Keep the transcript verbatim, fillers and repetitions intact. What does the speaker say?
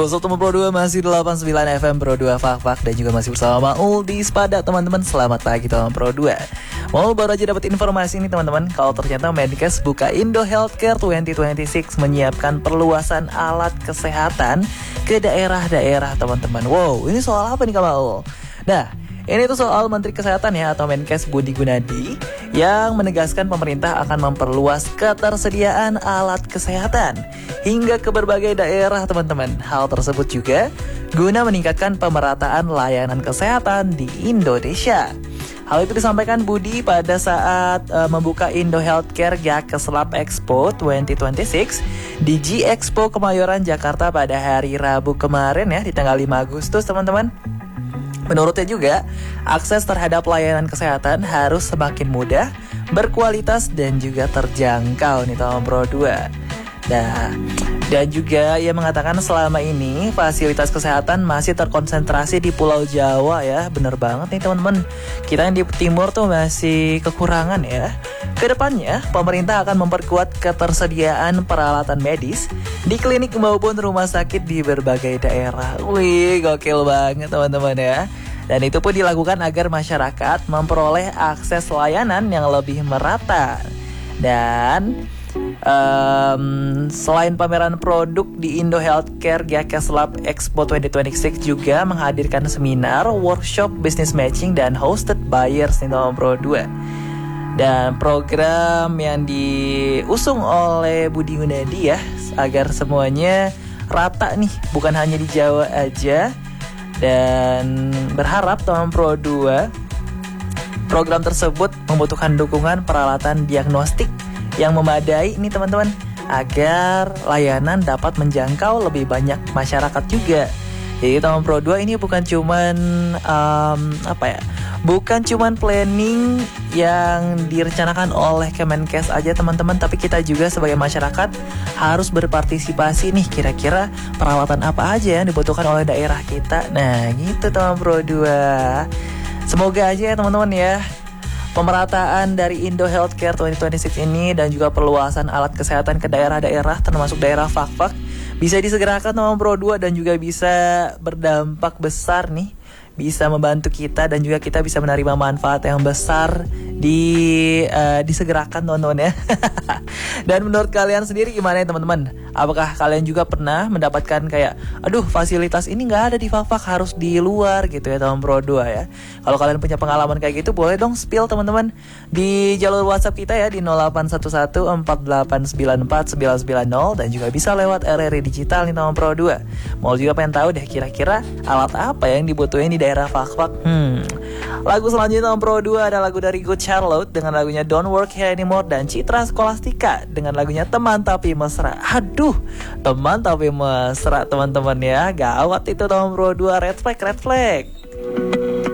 Soto Pro dua masih delapan puluh sembilan F M Pro dua Fak-Fak dan juga masih bersama Uldis pada teman-teman. Selamat pagi teman Pro dua. Mau baru aja dapat informasi ini teman-teman, kalau ternyata Menkes buka Indo Healthcare dua ribu dua puluh enam menyiapkan perluasan alat kesehatan ke daerah-daerah teman-teman. Wow, ini soal apa nih Kamal? Nah, ini tuh soal Menteri Kesehatan ya atau Menkes Budi Gunadi yang menegaskan pemerintah akan memperluas ketersediaan alat kesehatan hingga ke berbagai daerah teman-teman. Hal tersebut juga guna meningkatkan pemerataan layanan kesehatan di Indonesia. Hal itu disampaikan Budi pada saat uh, membuka Indo Healthcare Gakeslab Expo dua ribu dua puluh enam di G Expo Kemayoran Jakarta pada hari Rabu kemarin ya di tanggal lima Agustus teman-teman. Menurutnya juga, akses terhadap layanan kesehatan harus semakin mudah, berkualitas dan juga terjangkau nih teman Pro dua. Nah, dan juga ia mengatakan selama ini fasilitas kesehatan masih terkonsentrasi di Pulau Jawa ya. Bener banget nih teman-teman. Kita yang di timur tuh masih kekurangan ya. Kedepannya, pemerintah akan memperkuat ketersediaan peralatan medis di klinik maupun rumah sakit di berbagai daerah. Wih, gokil banget teman-teman ya. Dan itu pun dilakukan agar masyarakat memperoleh akses layanan yang lebih merata. Dan um, selain pameran produk di Indo Healthcare Gakeslab Expo dua ribu dua puluh enam juga menghadirkan seminar, workshop, business matching, dan hosted buyers nih teman Pro dua. Dan program yang diusung oleh Budi Gunadi ya agar semuanya rata nih, bukan hanya di Jawa aja. Dan berharap teman Pro dua program tersebut membutuhkan dukungan peralatan diagnostik yang memadai nih teman-teman agar layanan dapat menjangkau lebih banyak masyarakat juga. Jadi teman Pro dua ini bukan cuman um, apa ya? Bukan cuman planning yang direncanakan oleh Kemenkes aja teman-teman, tapi kita juga sebagai masyarakat harus berpartisipasi nih, kira-kira peralatan apa aja yang dibutuhkan oleh daerah kita. Nah gitu teman Pro dua. Semoga aja ya teman-teman ya, pemerataan dari Indo Healthcare dua ribu dua puluh enam ini dan juga perluasan alat kesehatan ke daerah-daerah termasuk daerah Fak-Fak bisa disegerakan teman Pro dua dan juga bisa berdampak besar nih, bisa membantu kita dan juga kita bisa menerima manfaat yang besar di uh, disegerakan teman-teman ya. Dan menurut kalian sendiri gimana ya teman-teman? Apakah kalian juga pernah mendapatkan kayak, aduh fasilitas ini nggak ada di Fak-Fak, harus di luar gitu ya teman Pro dua ya. Kalau kalian punya pengalaman kayak gitu, boleh dong spill teman-teman di jalur WhatsApp kita ya di nol delapan satu satu empat delapan sembilan empat sembilan sembilan nol dan juga bisa lewat R R I Digital nih teman Pro dua. Mau juga pengen tahu deh kira-kira alat apa yang dibutuhin di daerah Fak-Fak. Hmm. Lagu selanjutnya teman Pro dua ada lagu dari Good Charlotte dengan lagunya Don't Work Here Anymore dan Citra Scholastika dengan lagunya Teman Tapi Mesra. Aduh, teman tapi mesra teman-teman ya. Gawat itu teman Pro dua, red flag, red flag.